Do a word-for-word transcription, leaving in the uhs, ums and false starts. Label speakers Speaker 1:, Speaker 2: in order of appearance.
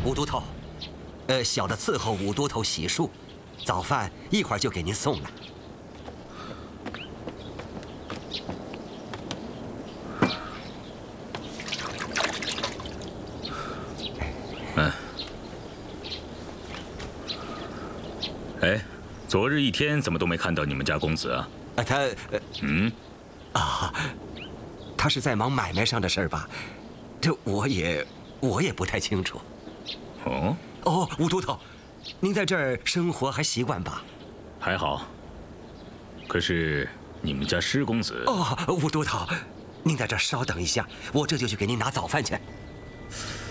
Speaker 1: 武都头，呃，小的伺候武都头洗漱，早饭一会儿就给您送来。
Speaker 2: 嗯。哎，昨日一天怎么都没看到你们家公子啊？
Speaker 1: 啊，他，呃，
Speaker 2: 嗯，
Speaker 1: 啊，他是在忙买卖上的事儿吧？这我也，我也不太清楚。
Speaker 2: 哦。
Speaker 1: 哦，武都头，您在这儿生活还习惯吧？
Speaker 2: 还好。可是你们家施公子……
Speaker 1: 哦，武都头，您在这儿稍等一下，我这就去给您拿早饭去。